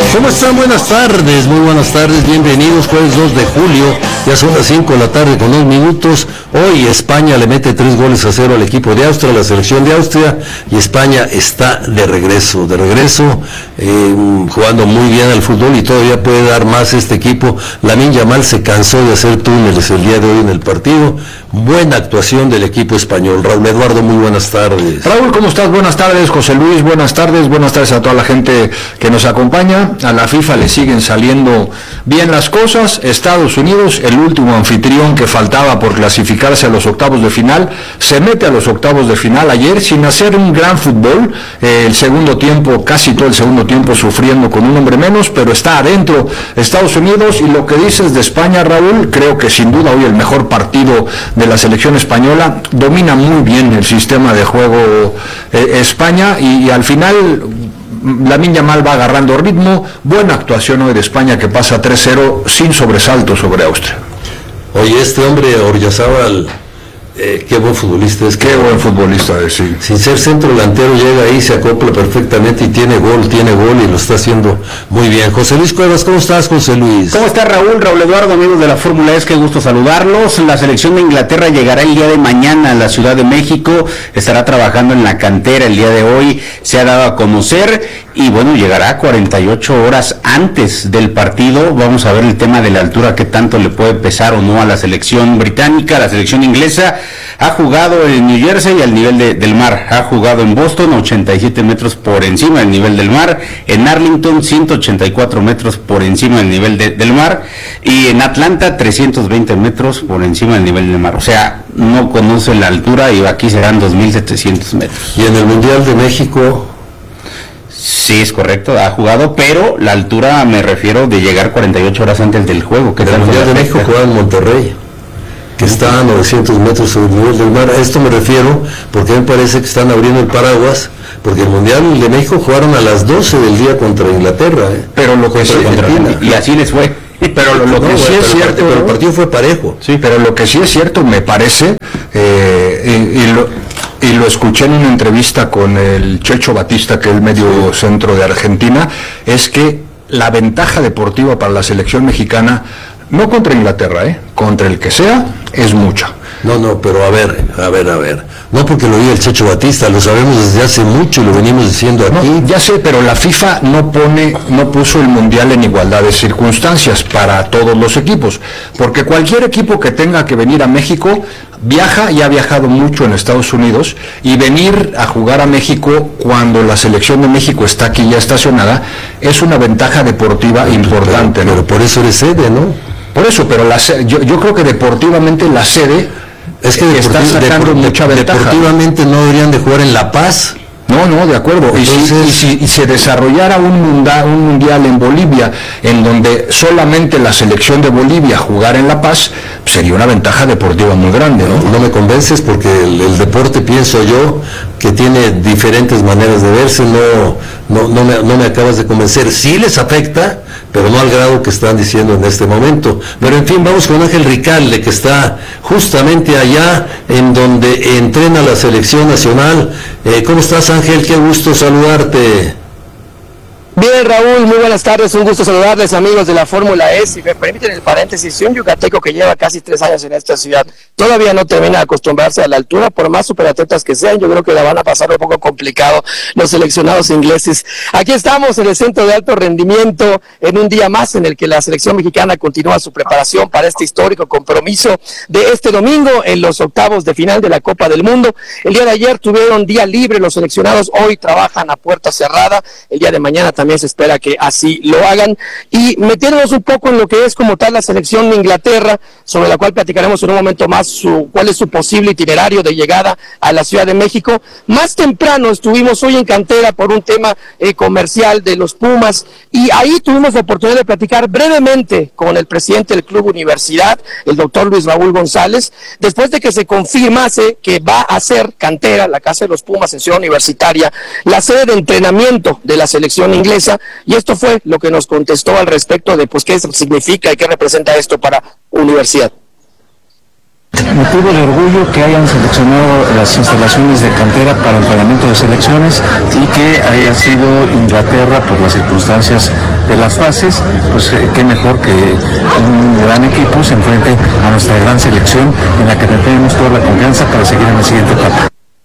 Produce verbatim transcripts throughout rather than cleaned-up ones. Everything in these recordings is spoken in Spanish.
¿Cómo están? Buenas tardes, muy buenas tardes, bienvenidos, jueves dos de julio, ya son las cinco de la tarde con dos minutos. Hoy España le mete tres goles a cero al equipo de Austria, a la selección de Austria, y España está de regreso, de regreso, eh, jugando muy bien al fútbol y todavía puede dar más este equipo. Lamine Yamal se cansó de hacer túneles el día de hoy en el partido. Buena actuación del equipo español. Raúl Eduardo, muy buenas tardes. Raúl, ¿cómo estás? Buenas tardes. José Luis, buenas tardes. Buenas tardes a toda la gente que nos acompaña. A la FIFA le siguen saliendo bien las cosas. Estados Unidos, el último anfitrión que faltaba por clasificarse a los octavos de final, se mete a los octavos de final ayer sin hacer un gran fútbol. Eh, el segundo tiempo, casi todo el segundo tiempo sufriendo con un hombre menos, pero está adentro Estados Unidos. Y lo que dices de España, Raúl, creo que sin duda hoy el mejor partido de la selección española. Domina muy bien el sistema de juego eh, España y, y al final Lamine Yamal va agarrando ritmo. Buena actuación hoy de España, que pasa tres cero sin sobresalto sobre Austria. Oye, este hombre Oryazábal, eh, qué buen futbolista es. Qué buen futbolista es, sí. Sin ser centro delantero llega ahí, se acopla perfectamente y tiene gol, tiene gol y lo está haciendo muy bien. José Luis Cuevas, ¿cómo estás, José Luis? ¿Cómo está Raúl? Raúl Eduardo, amigos de la Fórmula E, qué gusto saludarlos. La selección de Inglaterra llegará el día de mañana a la Ciudad de México, estará trabajando en la cantera el día de hoy, se ha dado a conocer y bueno, llegará cuarenta y ocho horas antes del partido. Vamos a ver el tema de la altura, qué tanto le puede pesar o no a la selección británica. La selección inglesa ha jugado en New Jersey al nivel de, del mar, ha jugado en Boston ochenta y siete metros por encima del nivel del mar, en Arlington ciento ochenta y cuatro metros por encima del nivel de, del mar, y en Atlanta trescientos veinte metros por encima del nivel del mar. O sea, no conoce la altura y aquí serán dos mil setecientos metros. Y en el Mundial de México... Sí, es correcto, ha jugado, pero la altura me refiero de llegar cuarenta y ocho horas antes del juego. Que en el Mundial de México jugaba en Monterrey, que está a novecientos metros sobre el nivel del mar. A esto me refiero porque me parece que están abriendo el paraguas, porque el Mundial de México jugaron a las doce del día contra Inglaterra, ¿eh? Pero lo que sí, y así les fue. Pero lo, lo no, que sí bueno, es pero cierto, el partido, pero el partido fue parejo. Sí, pero lo que sí es cierto, me parece, eh, y, y, lo, y lo escuché en una entrevista con el Checho Batista, que es el medio centro de Argentina, es que la ventaja deportiva para la selección mexicana, no contra Inglaterra, eh, contra el que sea, es mucha. No, no, pero a ver, a ver, a ver. No porque lo diga el Checho Batista, lo sabemos desde hace mucho y lo venimos diciendo aquí. No, ya sé, pero la FIFA no pone, no puso el Mundial en igualdad de circunstancias para todos los equipos, porque cualquier equipo que tenga que venir a México viaja y ha viajado mucho en Estados Unidos, y venir a jugar a México cuando la selección de México está aquí ya estacionada es una ventaja deportiva pero, importante, pero, ¿no? Pero por eso eres sede, ¿no? Por eso, pero la, yo, yo creo que deportivamente la sede es que está sacando depor, mucha ventaja. Deportivamente no deberían de jugar en La Paz. No, no, de acuerdo. Entonces, y, si, y si y se desarrollara un mundial, un mundial en Bolivia, en donde solamente la selección de Bolivia jugara en La Paz, sería una ventaja deportiva muy grande, ¿no? No, no me convences, porque el, el deporte, pienso yo, que tiene diferentes maneras de verse. No, no, no, me, no me acabas de convencer. Sí les afecta, pero no al grado que están diciendo en este momento. Pero en fin, vamos con Ángel Ricalde, que está justamente allá en donde entrena la selección nacional. Eh, ¿Cómo estás, Ángel? Qué gusto saludarte. Bien, Raúl, muy buenas tardes, un gusto saludarles, amigos de la Fórmula E. Si me permiten el paréntesis, si un yucateco que lleva casi tres años en esta ciudad todavía no termina de acostumbrarse a la altura, por más superatletas que sean, yo creo que la van a pasar un poco complicado los seleccionados ingleses. Aquí estamos en el Centro de Alto Rendimiento, en un día más en el que la selección mexicana continúa su preparación para este histórico compromiso de este domingo en los octavos de final de la Copa del Mundo. El día de ayer tuvieron día libre los seleccionados, hoy trabajan a puerta cerrada, el día de mañana también se espera que así lo hagan, y metiéndonos un poco en lo que es como tal la selección de Inglaterra, sobre la cual platicaremos en un momento más su, cuál es su posible itinerario de llegada a la Ciudad de México. Más temprano estuvimos hoy en cantera por un tema eh, comercial de los Pumas, y ahí tuvimos la oportunidad de platicar brevemente con el presidente del Club Universidad, el doctor Luis Raúl González, después de que se confirmase que va a ser cantera, la casa de los Pumas en Ciudad Universitaria, la sede de entrenamiento de la selección inglesa. Y esto fue lo que nos contestó al respecto de pues qué significa y qué representa esto para Universidad. Motivo de orgullo que hayan seleccionado las instalaciones de cantera para el pagamento de selecciones y que haya sido Inglaterra por las circunstancias de las fases, pues eh, qué mejor que un gran equipo se enfrente a nuestra gran selección en la que tenemos toda la confianza para seguir en la siguiente etapa.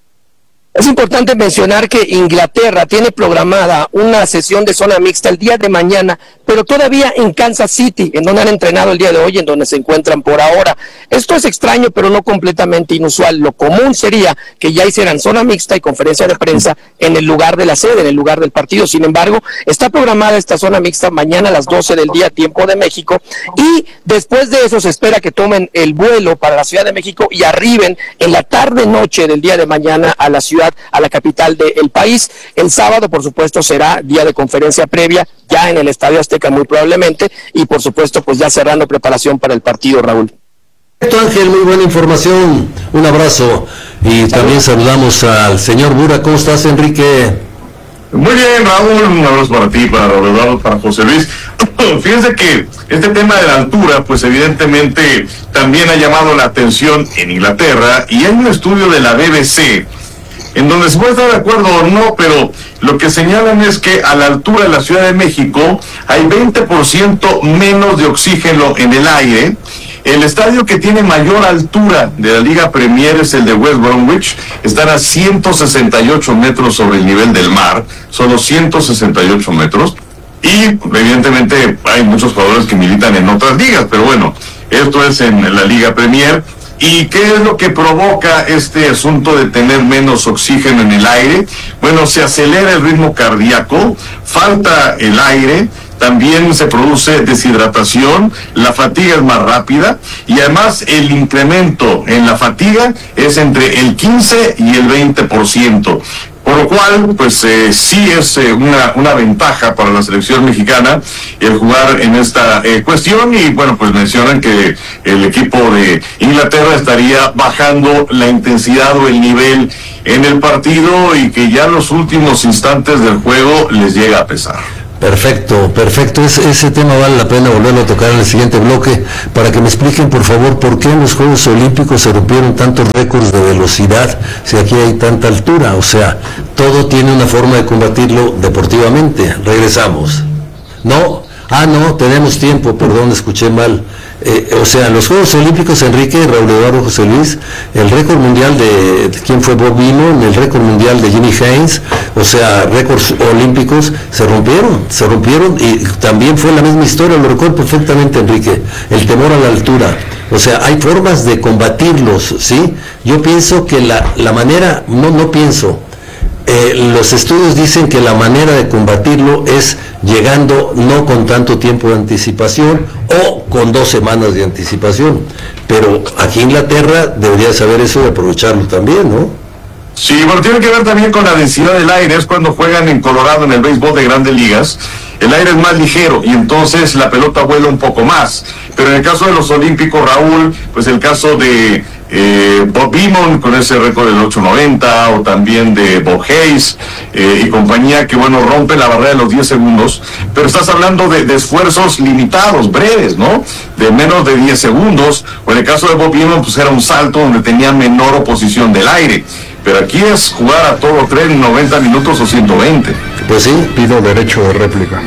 Es importante mencionar que Inglaterra tiene programada una sesión de zona mixta el día de mañana, pero todavía en Kansas City, en donde han entrenado el día de hoy, en donde se encuentran por ahora. Esto es extraño, pero no completamente inusual. Lo común sería que ya hicieran zona mixta y conferencia de prensa en el lugar de la sede, en el lugar del partido. Sin embargo, está programada esta zona mixta mañana a las doce del día, tiempo de México, y después de eso se espera que tomen el vuelo para la Ciudad de México y arriben en la tarde-noche del día de mañana a la ciudad, a la capital del país. El sábado, por supuesto, será día de conferencia previa, ya en el Estadio Azteca muy probablemente, y por supuesto, pues ya cerrando preparación para el partido, Raúl. Ángel, muy buena información, un abrazo, y también saludamos al señor Bura. ¿Cómo estás, Enrique? Muy bien, Raúl, un abrazo para ti, para Eduardo, para José Luis. Fíjense que este tema de la altura, pues evidentemente también ha llamado la atención en Inglaterra, y hay un estudio de la B B C en donde se puede estar de acuerdo o no, pero lo que señalan es que a la altura de la Ciudad de México hay veinte por ciento menos de oxígeno en el aire. El estadio que tiene mayor altura de la Liga Premier es el de West Bromwich, están a ciento sesenta y ocho metros sobre el nivel del mar, solo ciento sesenta y ocho metros, y evidentemente hay muchos jugadores que militan en otras ligas, pero bueno, esto es en la Liga Premier. ¿Y qué es lo que provoca este asunto de tener menos oxígeno en el aire? Bueno, se acelera el ritmo cardíaco, falta el aire, también se produce deshidratación, la fatiga es más rápida, y además el incremento en la fatiga es entre el quince y el veinte por ciento. Por lo cual, pues eh, sí es eh, una, una ventaja para la selección mexicana el jugar en esta eh, cuestión, y bueno, pues mencionan que el equipo de Inglaterra estaría bajando la intensidad o el nivel en el partido, y que ya los últimos instantes del juego les llega a pesar. Perfecto, perfecto. Ese, ese tema vale la pena volverlo a tocar en el siguiente bloque, para que me expliquen, por favor, por qué en los Juegos Olímpicos se rompieron tantos récords de velocidad si aquí hay tanta altura. O sea, todo tiene una forma de combatirlo deportivamente. Regresamos. ¿No? Ah, no, tenemos tiempo, perdón, escuché mal. Eh, o sea, los Juegos Olímpicos, Enrique, Raúl Eduardo, José Luis, el récord mundial de, de ¿quién fue? Bob Beamon, el récord mundial de Jimmy Haynes, o sea, récords olímpicos se rompieron, se rompieron, y también fue la misma historia, lo recuerdo perfectamente, Enrique, el temor a la altura. O sea, hay formas de combatirlos, ¿sí? Yo pienso que la, la manera, no, no pienso, Eh, los estudios dicen que la manera de combatirlo es llegando no con tanto tiempo de anticipación o con dos semanas de anticipación, pero aquí en Inglaterra debería saber eso y aprovecharlo también, ¿no? Sí, bueno, tiene que ver también con la densidad del aire. Es cuando juegan en Colorado en el béisbol de Grandes Ligas, el aire es más ligero y entonces la pelota vuela un poco más. Pero en el caso de los olímpicos, Raúl, pues el caso de eh, Bob Beamon con ese récord del ocho noventa, o también de Bob Hayes eh, y compañía, que bueno, rompe la barrera de los diez segundos, pero estás hablando de, de esfuerzos limitados, breves, ¿no? De menos de diez segundos, o en el caso de Bob Beamon, pues era un salto donde tenía menor oposición del aire. Pero aquí es jugar a todo tren, noventa minutos o ciento veinte. Pues sí, Pido derecho de réplica.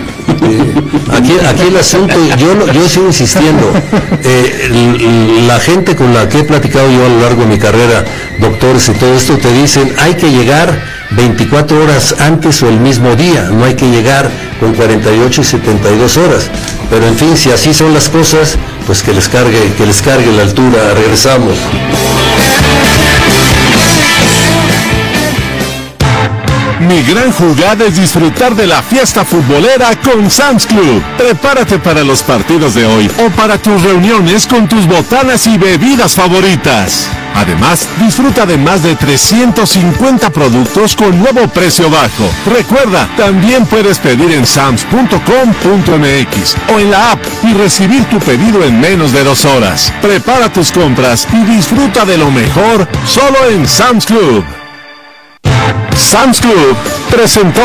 Aquí, aquí el asunto, yo, yo sigo insistiendo, eh, la gente con la que he platicado yo a lo largo de mi carrera, doctores y todo esto, te dicen, hay que llegar veinticuatro horas antes o el mismo día, no hay que llegar con cuarenta y ocho y setenta y dos horas. Pero en fin, si así son las cosas, pues que les cargue, que les cargue la altura. Regresamos. Mi gran jugada es disfrutar de la fiesta futbolera con Sam's Club. Prepárate para los partidos de hoy o para tus reuniones con tus botanas y bebidas favoritas. Además, disfruta de más de trescientos cincuenta productos con nuevo precio bajo. Recuerda, también puedes pedir en sams punto com punto m x o en la app y recibir tu pedido en menos de dos horas. Prepara tus compras y disfruta de lo mejor solo en Sam's Club. Sam's Club presentó.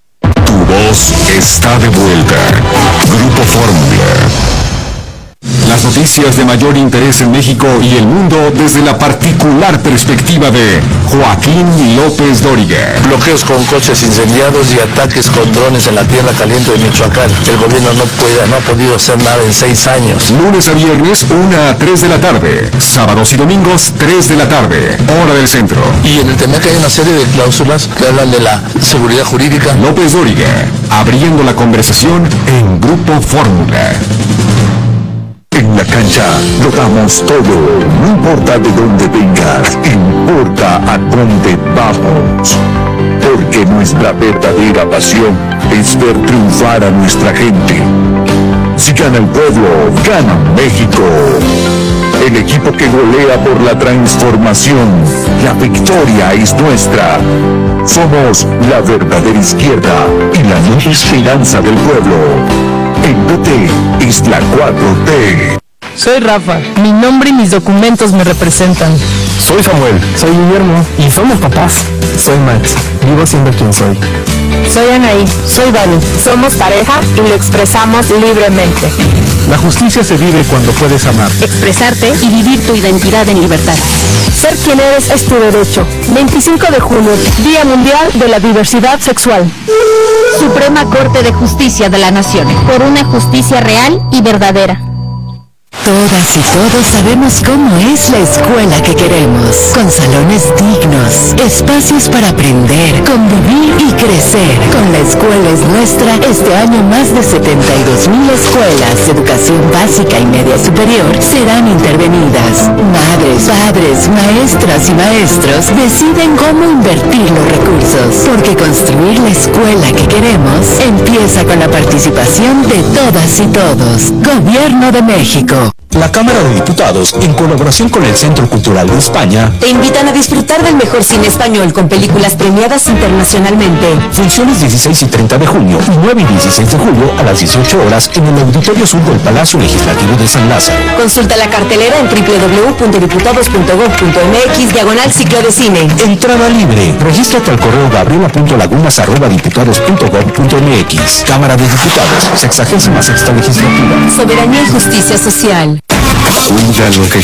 Tu voz está de vuelta. Grupo Fórmula. La Las noticias de mayor interés en México y el mundo desde la particular perspectiva de Joaquín López Dóriga. Bloqueos con coches incendiados y ataques con drones en la tierra caliente de Michoacán. El gobierno no puede, no ha podido hacer nada en seis años. Lunes a viernes, una a tres de la tarde. Sábados y domingos, tres de la tarde. Hora del centro. Y en el tema que hay una serie de cláusulas que hablan de la seguridad jurídica. López Dóriga, abriendo la conversación en Grupo Fórmula. En la cancha lo damos todo, no importa de dónde vengas, importa a dónde vamos. Porque nuestra verdadera pasión es ver triunfar a nuestra gente. Si gana el pueblo, gana México. El equipo que golea por la transformación, la victoria es nuestra. Somos la verdadera izquierda y la nueva esperanza del pueblo. En B T es la cuatro T. Soy Rafa, mi nombre y mis documentos me representan. Soy Samuel. Soy Guillermo y somos papás. Soy Max, vivo siendo quien soy. Soy Anaí, soy Dani. Somos pareja y lo expresamos libremente. La justicia se vive cuando puedes amar, expresarte y vivir tu identidad en libertad. Ser quien eres es tu derecho. veinticinco de junio, Día Mundial de la Diversidad Sexual. Suprema Corte de Justicia de la Nación. Por una justicia real y verdadera. Todas y todos sabemos cómo es la escuela que queremos, con salones dignos, espacios para aprender, convivir y crecer. Con La Escuela es Nuestra, este año más de setenta y dos mil escuelas de educación básica y media superior serán intervenidas. Madres, padres, maestras y maestros deciden cómo invertir los recursos, porque construir la escuela que queremos empieza con la participación de todas y todos. Gobierno de México. La Cámara de Diputados, en colaboración con el Centro Cultural de España, te invitan a disfrutar del mejor cine español con películas premiadas internacionalmente. Funciones dieciséis y treinta de junio y nueve y dieciséis de julio a las dieciocho horas en el Auditorio Sur del Palacio Legislativo de San Lázaro. Consulta la cartelera en doble u doble u doble u punto diputados punto gob punto m x diagonal ciclo de cine. Entrada libre. Regístrate al correo gabriela punto lagunas arroba diputados punto gob punto m x. Cámara de Diputados, sexagésima sexta legislatura. Soberanía y justicia social. Cuida lo que